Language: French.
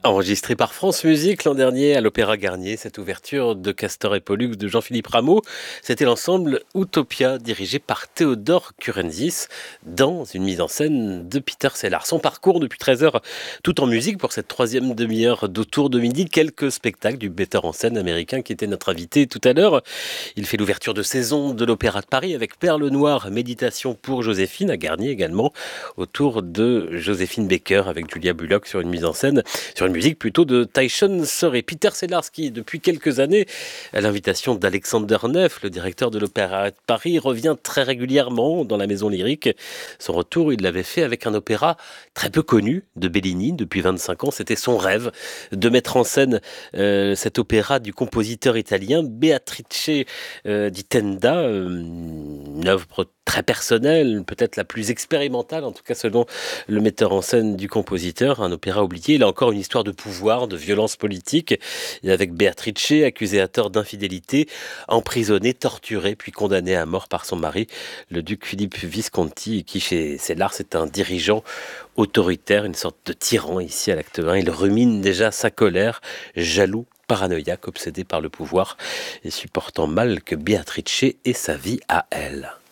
Enregistré par France Musique l'an dernier à l'Opéra Garnier, cette ouverture de Castor et Pollux de Jean-Philippe Rameau, c'était l'ensemble Utopia dirigé par Théodore Kurenzis dans une mise en scène de Peter Sellars. Son parcours depuis 13 heures tout en musique pour cette troisième demi-heure d'Autour de midi, quelques spectacles du metteur en scène américain qui était notre invité tout à l'heure. Il fait l'ouverture de saison de l'Opéra de Paris avec Perle Noire, Méditation pour Joséphine à Garnier également, autour de Joséphine Baker avec Julia Bullock sur une mise en scène, sur une musique plutôt de Tyson Sorey. Peter Sellars qui, depuis quelques années, à l'invitation d'Alexander Neff, le directeur de l'Opéra de Paris, revient très régulièrement dans la Maison Lyrique. Son retour, il l'avait fait avec un opéra très peu connu de Bellini depuis 25 ans. C'était son rêve de mettre en scène cet opéra du compositeur italien Beatrice di Tenda, une œuvre très personnelle, peut-être la plus expérimentale, en tout cas selon le metteur en scène du compositeur, un opéra oublié. Il a encore une histoire de pouvoir, de violence politique, et avec Beatrice, accusée à tort d'infidélité, emprisonnée, torturée, puis condamnée à mort par son mari, le duc Philippe Visconti, qui chez Sellars est un dirigeant autoritaire, une sorte de tyran ici à l'acte 1. Il rumine déjà sa colère, jaloux, paranoïaque, obsédé par le pouvoir et supportant mal que Beatrice ait sa vie à elle.